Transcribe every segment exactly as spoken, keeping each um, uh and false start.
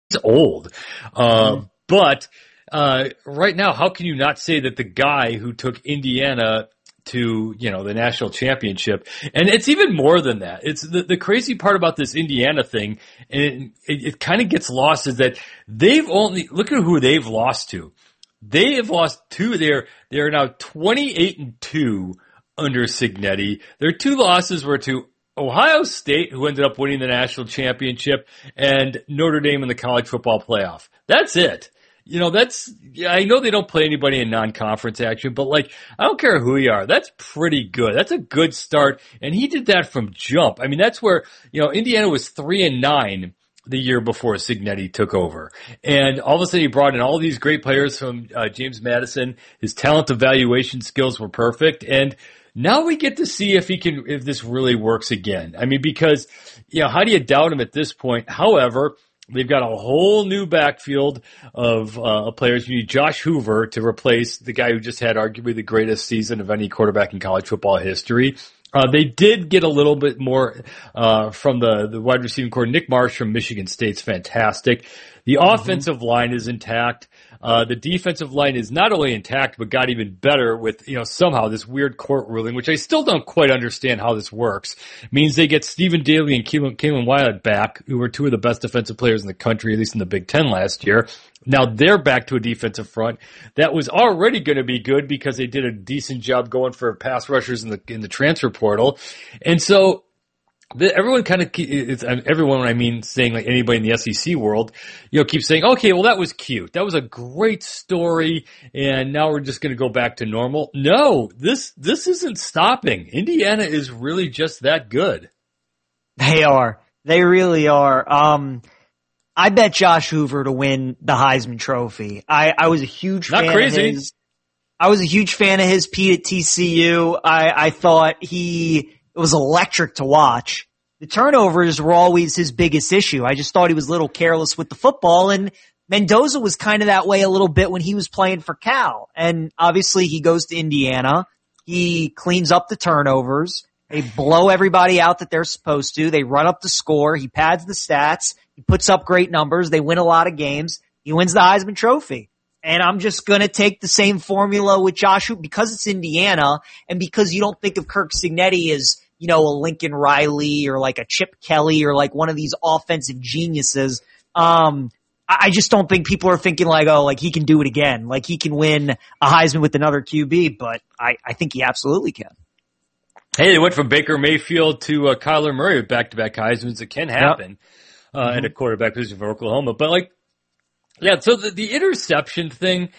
old. Uh, mm-hmm. But uh, right now, how can you not say that the guy who took Indiana to, you know, the national championship, and it's even more than that. It's the, the crazy part about this Indiana thing, and it, it, it kind of gets lost, is that they've only, look at who they've lost to. They have lost two. They're, they're now twenty-eight and two under Cignetti. Their two losses were to Ohio State, who ended up winning the national championship, and Notre Dame in the college football playoff. That's it. You know, that's, yeah, I know they don't play anybody in non-conference action, but like, I don't care who you are. That's pretty good. That's a good start. And he did that from jump. I mean, that's where, you know, Indiana was three and nine the year before Cignetti took over. And all of a sudden he brought in all these great players from uh, James Madison. His talent evaluation skills were perfect. And now we get to see if he can, if this really works again. I mean, because, you know, how do you doubt him at this point? However, they've got a whole new backfield of uh, players. You need Josh Hoover to replace the guy who just had arguably the greatest season of any quarterback in college football history. Uh, they did get a little bit more uh from the, the wide receiving core. Nick Marsh from Michigan State's fantastic. The mm-hmm. offensive line is intact. Uh, the defensive line is not only intact, but got even better with, you know, somehow this weird court ruling, which I still don't quite understand how this works. It means they get Stephen Daly and Kalen, Kalen Wyatt back, who were two of the best defensive players in the country, at least in the Big Ten last year. Now they're back to a defensive front that was already going to be good because they did a decent job going for pass rushers in the, in the transfer portal. And so, The, everyone kind of, it's, everyone, when I mean saying like anybody in the S E C world, you know, keeps saying, okay, well, that was cute. That was a great story. And now we're just going to go back to normal. No, this, this isn't stopping. Indiana is really just that good. They are. They really are. Um, I bet Josh Hoover to win the Heisman Trophy. I, I was a huge Not fan crazy. of his. I was a huge fan of his, Pete, at T C U. I, I thought he, it was electric to watch. The turnovers were always his biggest issue. I just thought he was a little careless with the football, and Mendoza was kind of that way a little bit when he was playing for Cal. And obviously he goes to Indiana. He cleans up the turnovers. They blow everybody out that they're supposed to. They run up the score. He pads the stats. He puts up great numbers. They win a lot of games. He wins the Heisman Trophy. And I'm just going to take the same formula with Josh Hoover because it's Indiana and because you don't think of Kirk Cignetti as, you know, a Lincoln Riley or like a Chip Kelly or like one of these offensive geniuses. Um, I just don't think people are thinking like, oh, like he can do it again. Like he can win a Heisman with another Q B, but I, I think he absolutely can. Hey, they went from Baker Mayfield to uh, Kyler Murray with back-to-back Heismans. It can happen yep. uh, mm-hmm. at a quarterback position for Oklahoma. But like, yeah, so the, the interception thing,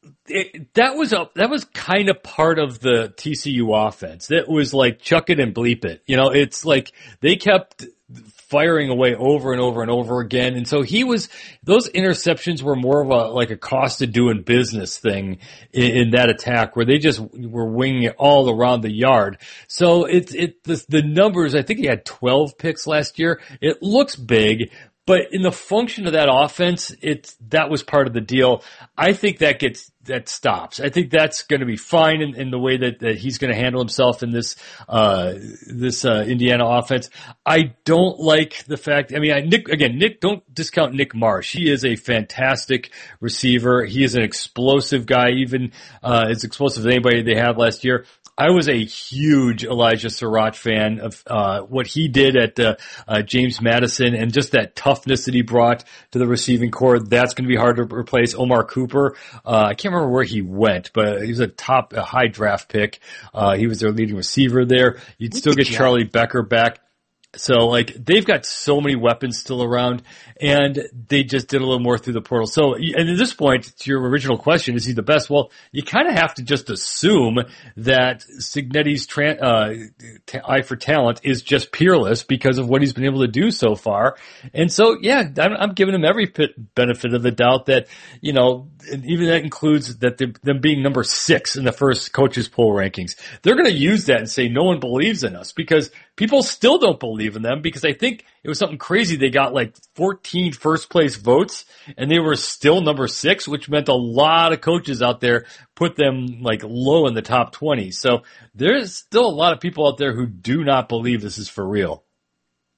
It, that was a, that was kind of part of the T C U offense. That was like chuck it and bleep it. You know, it's like they kept firing away over and over and over again. And so he was, those interceptions were more of a, like a cost of doing business thing in, in that attack where they just were winging it all around the yard. So it's, it, the, the numbers, I think he had twelve picks last year. It looks big. But in the function of that offense, it's, that was part of the deal. I think that gets, that stops. I think that's going to be fine in, in the way that, that he's going to handle himself in this, uh, this, uh, Indiana offense. I don't like the fact, I mean, I, Nick, again, Nick, don't discount Nick Marsh. He is a fantastic receiver. He is an explosive guy, even, uh, as explosive as anybody they had last year. I was a huge Elijah Surratt fan of uh what he did at uh, uh James Madison and just that toughness that he brought to the receiving corps. That's going to be hard to replace. Omar Cooper, uh I can't remember where he went, but he was a top, a high draft pick. Uh He was their leading receiver there. You'd still get Charlie Becker back. So, like, they've got so many weapons still around, and they just did a little more through the portal. So, and at this point, to your original question, is he the best? Well, you kind of have to just assume that Cignetti's tra- uh, t- eye for talent is just peerless because of what he's been able to do so far. And so, yeah, I'm, I'm giving him every bit benefit of the doubt that, you know, and even that includes that them being number six in the first coaches poll rankings. They're going to use that and say no one believes in us because people still don't believe in them because I think it was something crazy. They got like fourteen first place votes and they were still number six, which meant a lot of coaches out there put them like low in the top twenty. So there's still a lot of people out there who do not believe this is for real.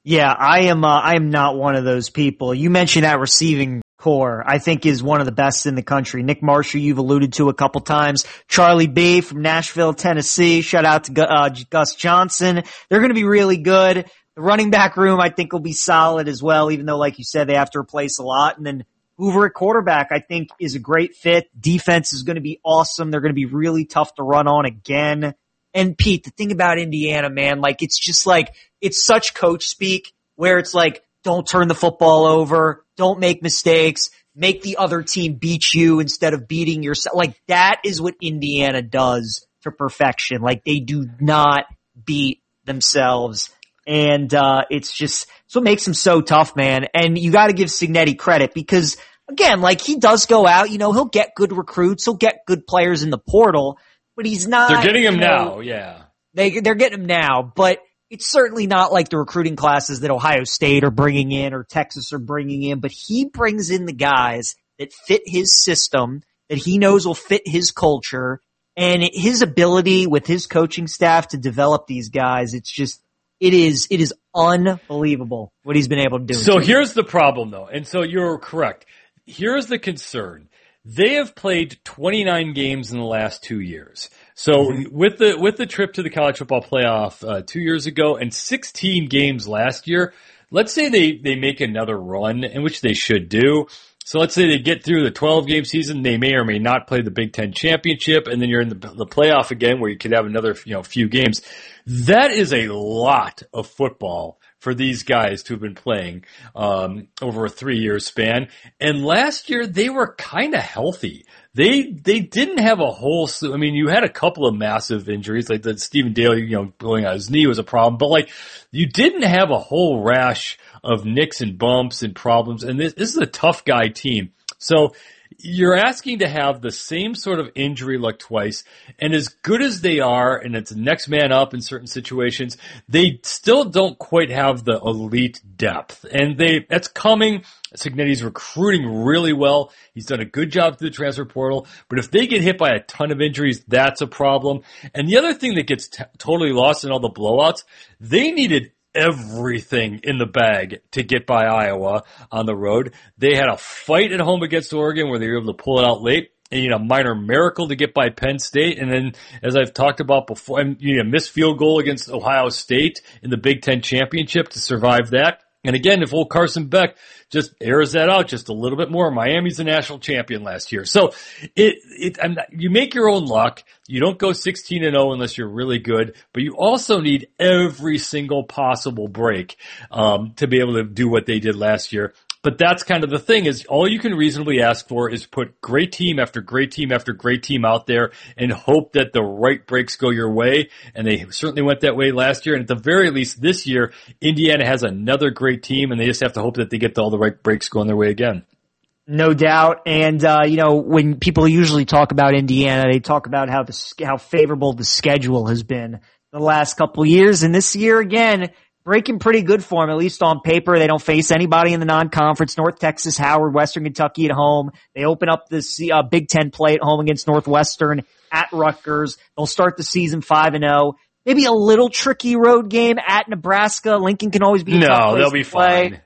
Yeah, I am. Uh, I am not one of those people. You mentioned that receiving core, I think, is one of the best in the country. Nick Marshall, you've alluded to a couple times. Charlie B from Nashville, Tennessee. Shout out to uh, Gus Johnson. They're going to be really good. The running back room, I think, will be solid as well, even though, like you said, they have to replace a lot. And then Hoover at quarterback, I think, is a great fit. Defense is going to be awesome. They're going to be really tough to run on again. And Pete, the thing about Indiana, man, like, it's just like, it's such coach speak where it's like, don't turn the football over, don't make mistakes, make the other team beat you instead of beating yourself. Like, that is what Indiana does to perfection. Like, they do not beat themselves. And, uh, it's just, it's what makes them so tough, man. And you gotta give Cignetti credit because, again, like, he does go out, you know, he'll get good recruits, he'll get good players in the portal, but he's not. They're getting him you know, now, yeah. They, they're getting him now, but it's certainly not like the recruiting classes that Ohio State are bringing in or Texas are bringing in, but he brings in the guys that fit his system, that he knows will fit his culture, and his ability with his coaching staff to develop these guys. It's just, it is, it is unbelievable what he's been able to do. So here's the problem though, and so you're correct. Here's the concern. They have played twenty-nine games in the last two years. So mm-hmm. with the with the trip to the college football playoff uh, two years ago and sixteen games last year, let's say they, they make another run, in which they should do. So let's say they get through the twelve-game season, they may or may not play the Big Ten championship, and then you're in the, the playoff again where you could have another you know few games. That is a lot of football for these guys to have been playing um, over a three-year span. And last year, they were kind of healthy. They they didn't have a whole – I mean, you had a couple of massive injuries, like the Stephen Daly, you know, blowing out his knee was a problem. But, like, you didn't have a whole rash of nicks and bumps and problems. And this, this is a tough guy team. So you're asking to have the same sort of injury luck twice, and as good as they are, and it's next man up in certain situations, they still don't quite have the elite depth. And they that's coming. Cignetti's recruiting really well. He's done a good job through the transfer portal. But if they get hit by a ton of injuries, that's a problem. And the other thing that gets t- totally lost in all the blowouts, they needed everything in the bag to get by Iowa on the road. They had a fight at home against Oregon where they were able to pull it out late. And you need a minor miracle to get by Penn State. And then, as I've talked about before, you need a missed field goal against Ohio State in the Big Ten championship to survive that. And again, if old Carson Beck just airs that out just a little bit more, Miami's the national champion last year. So it, it, I'm not, you make your own luck. You don't go sixteen and oh unless you're really good, but you also need every single possible break, um, to be able to do what they did last year. But that's kind of the thing is all you can reasonably ask for is put great team after great team after great team out there and hope that the right breaks go your way. And they certainly went that way last year. And at the very least this year, Indiana has another great team and they just have to hope that they get all the right breaks going their way again. No doubt. And, uh, you know, when people usually talk about Indiana, they talk about how the, how favorable the schedule has been the last couple of years. And this year again, breaking pretty good for them, at least on paper. They don't face anybody in the non-conference. North Texas, Howard, Western Kentucky at home. They open up the uh, Big Ten play at home against Northwestern at Rutgers. They'll start the season five and oh. Maybe a little tricky road game at Nebraska. Lincoln can always be a no, tough place they'll be to play. fine.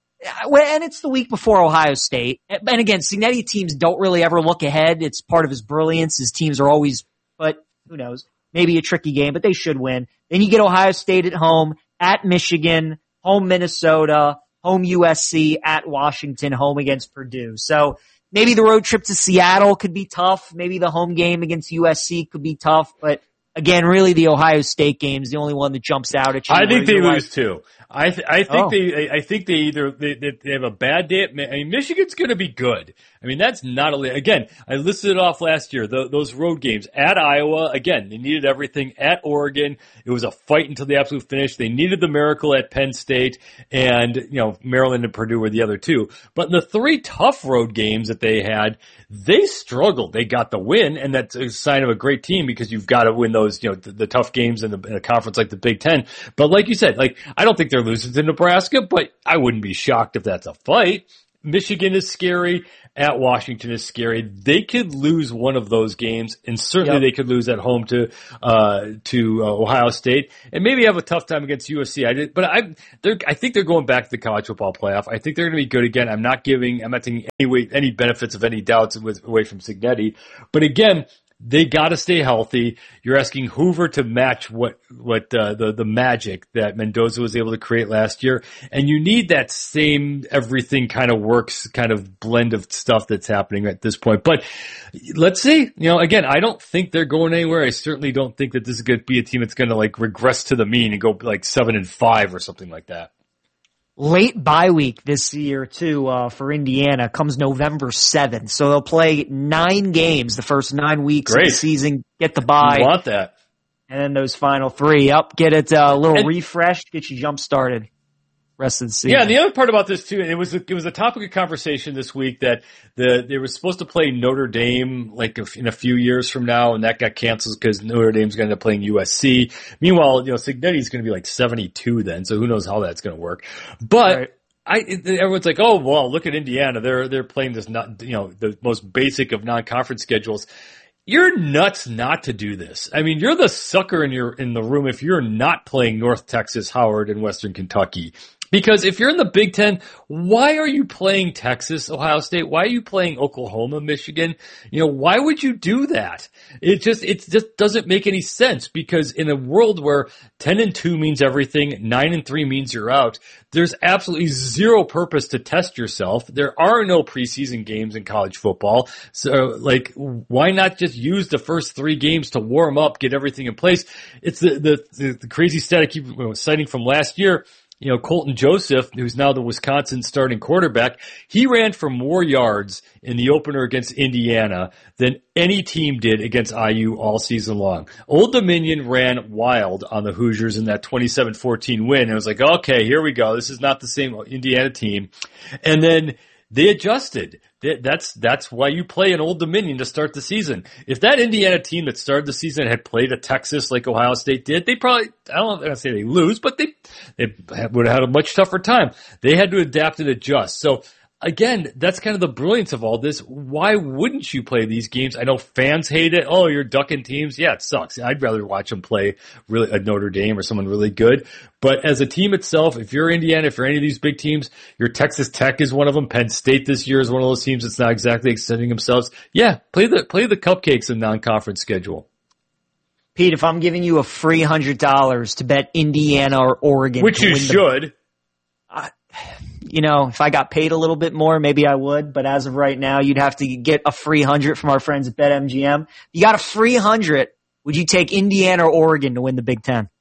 And it's the week before Ohio State. And again, Cignetti teams don't really ever look ahead. It's part of his brilliance. His teams are always, but who knows, maybe a tricky game, but they should win. Then you get Ohio State at home, at Michigan, home Minnesota, home U S C, at Washington, home against Purdue. So maybe the road trip to Seattle could be tough. Maybe the home game against U S C could be tough. But again, really the Ohio State game is the only one that jumps out at you. I think they lose like, too. I th- I think oh. they I think they either they, they have a bad day at, I mean Michigan's going to be good. I mean that's not a again I listed it off last year the, those road games at Iowa again they needed everything at Oregon it was a fight until the absolute finish they needed the miracle at Penn State and you know Maryland and Purdue were the other two but in the three tough road games that they had they struggled they got the win and that's a sign of a great team because you've got to win those you know the, the tough games in, the, in a conference like the Big Ten but like you said like I don't think they're losing to Nebraska, but I wouldn't be shocked if that's a fight. Michigan is scary. At Washington is scary. They could lose one of those games, and certainly yep. they could lose at home to uh to uh, Ohio State, and maybe have a tough time against U S C. I did, but I they're I think they're going back to the college football playoff. I think they're going to be good again. I'm not giving I'm not taking any way, any benefits of any doubts with, away from Cignetti, but again, they got to stay healthy. You're asking Hoover to match what what uh, the the magic that Mendoza was able to create last year, and you need that same everything kind of works kind of blend of stuff that's happening at this point. But let's see. You know, again, I don't think they're going anywhere. I certainly don't think that this is going to be a team that's going to like regress to the mean and go like seven and five or something like that. Late bye week this year, too, uh, for Indiana comes November seventh. So they'll play nine games the first nine weeks Great. of the season, get the bye. You want that. And then those final three. Up, get it uh, a little and, refreshed, get you jump started. Rest of the season. Yeah, and the other part about this too, and it was a, it was a topic of conversation this week that the they were supposed to play Notre Dame like in a few years from now, and that got canceled because Notre Dame's going to end up playing U S C. Meanwhile, you know, Cignetti's going to be like seventy-two then, so who knows how that's going to work. But right. I everyone's like, oh well, look at Indiana, they're they're playing this not you know the most basic of non-conference schedules. You're nuts not to do this. I mean, you're the sucker in your in the room if you're not playing North Texas, Howard, and Western Kentucky. Because if you're in the Big Ten, why are you playing Texas, Ohio State? Why are you playing Oklahoma, Michigan? You know, why would you do that? It just, it just doesn't make any sense because in a world where ten and two means everything, nine and three means you're out, there's absolutely zero purpose to test yourself. There are no preseason games in college football. So like, why not just use the first three games to warm up, get everything in place? It's the, the, the, the crazy stat I keep citing from last year. You know, Colton Joseph, who's now the Wisconsin starting quarterback, he ran for more yards in the opener against Indiana than any team did against I U all season long. Old Dominion ran wild on the Hoosiers in that twenty-seven fourteen win. And it was like, okay, here we go. This is not the same Indiana team. And then they adjusted. That's, that's why you play an Old Dominion to start the season. If that Indiana team that started the season had played a Texas like Ohio State did, they probably, I don't want to say they lose, but they, they would have had a much tougher time. They had to adapt and adjust. So again, that's kind of the brilliance of all this. Why wouldn't you play these games? I know fans hate it. Oh, you're ducking teams. Yeah, it sucks. I'd rather watch them play really a Notre Dame or someone really good. But as a team itself, if you're Indiana, if you're any of these big teams, your Texas Tech is one of them. Penn State this year is one of those teams that's not exactly extending themselves. Yeah, play the play the cupcakes in non-conference schedule. Pete, if I'm giving you a free hundred dollars to bet Indiana or Oregon, which you should. The, I, You know, if I got paid a little bit more, maybe I would. But as of right now, you'd have to get a free hundred from our friends at BetMGM. You got a free hundred. Would you take Indiana or Oregon to win the Big Ten?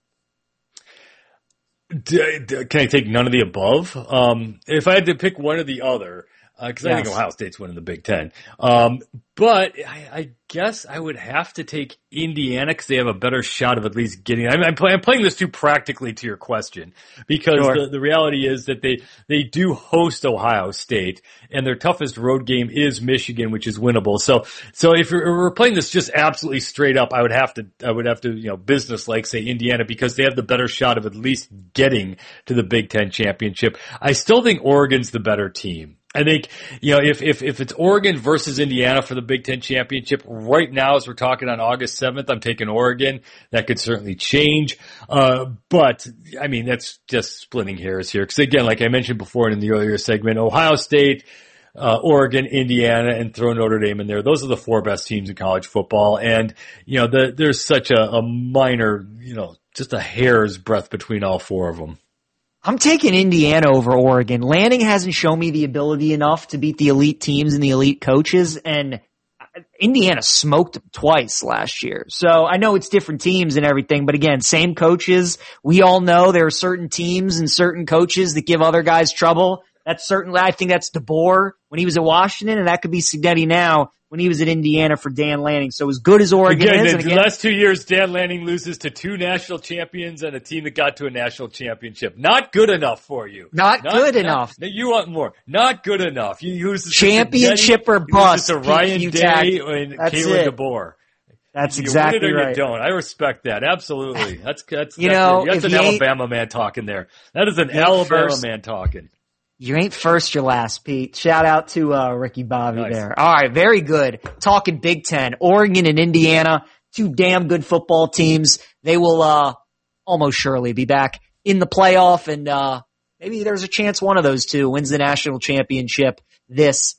D- d- can I take none of the above? Um, if I had to pick one or the other, because uh, yes. I think Ohio State's winning the Big Ten. Um, but I, I guess I would have to take Indiana because they have a better shot of at least getting. I'm, I'm, play, I'm playing this too practically to your question because sure. the, the reality is that they they do host Ohio State and their toughest road game is Michigan, which is winnable. So so if we're, we're playing this just absolutely straight up, I would have to I would have to you know business like say Indiana because they have the better shot of at least getting to the Big Ten championship. I still think Oregon's the better team. I think, you know, if, if, if it's Oregon versus Indiana for the Big Ten championship right now, as we're talking on August seventh, I'm taking Oregon. That could certainly change. Uh, but I mean, that's just splitting hairs here. Cause again, like I mentioned before in the earlier segment, Ohio State, uh, Oregon, Indiana, and throw Notre Dame in there. Those are the four best teams in college football. And, you know, the, there's such a, a minor, you know, just a hair's breadth between all four of them. I'm taking Indiana over Oregon. Lanning hasn't shown me the ability enough to beat the elite teams and the elite coaches, and Indiana smoked them twice last year. So I know it's different teams and everything, but again, same coaches. We all know there are certain teams and certain coaches that give other guys trouble. That's certainly, I think that's DeBoer when he was at Washington, and that could be Cignetti now when he was at Indiana for Dan Lanning. So as good as Oregon again, is. The, and again, the last two years, Dan Lanning loses to two national champions and a team that got to a national championship. Not good enough for you. Not, not good not, enough. You want more. Not good enough. You use the championship or bust. To Ryan Day and Kalen DeBoer. That's you exactly win it or right. You don't. I respect that. Absolutely. That's that's you that's, know, that's an you Alabama man talking there. That is an Alabama first, man talking. You ain't first, you're last, Pete. Shout out to uh, Ricky Bobby Nice. there. All right, very good. Talking Big Ten, Oregon and Indiana, two damn good football teams. They will uh, almost surely be back in the playoff, and uh, maybe there's a chance one of those two wins the national championship this